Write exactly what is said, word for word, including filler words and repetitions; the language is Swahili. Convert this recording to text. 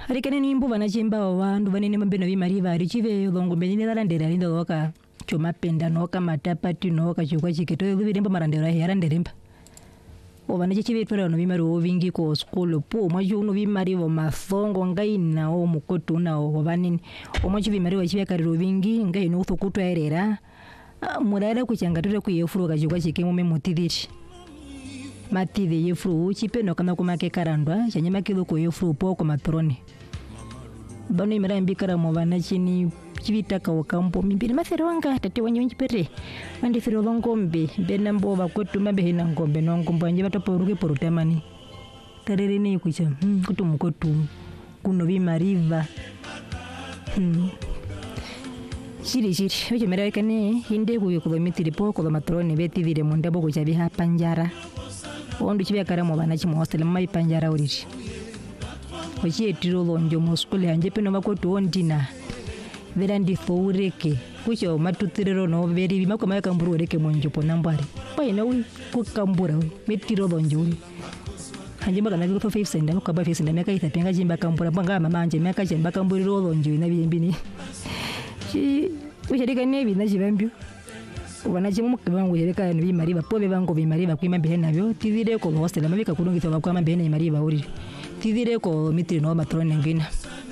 arikane nimbo vanachimba vandu vanene mambeno vimariva richive longombe ni larandera lindo loka choma penda noka matapati noka chukwa chiketo viremba marandera yaranderemba ovana chichivetwera no vimari ovingi ko school po mwacho no vimari vo masongo ngaina o mukoto na o vanini omwacho vimari vachivekariro vingi ngaino uthukutu erera murara kuchangatora kuyefuruka chukwa chikemo memutidhishi matidhe yefuru chipeno kana kumake karandwa chanyama kilo ko yefuru poko matrone bano imara mbikara mo vana chini chivitaka wakampo mimbiri mafero wanga tate wanyo nchipere andi fero longombe bena mbova kwetu mabehe na ngombe no ngombe anje bataporuke porutamani tarere ne kucha hmm, kutu mkotu kuno vimariva hmm. Shiri shiri oje mera kane hinde kuyo kilometri poko la matrone beti vile mondabo kucha biha panjara ondu chivekara mo vana chimo hostel mai panjara uriri ochi etiro lonjo mo school anje peno makoto ondina vera ndithoureke kucho matutirero no veri makoma kamburu reke monjo ponambari paina uri kukambura metiro lonjo uri anje mbaka nabi ko five cent ko ba five cent meka itapenga jimba kambura banga mama anje meka jimba kamburiro lonjo na bimbini chi ushirika nebi na jibambyo wanachimu mkibangu yereka ni mariva pobe bango bi mariva kwima bihe nabyo tivire ko hostel mabika kurungitwa kwa mabene mariva uri tivire ko mitri no matrone ngina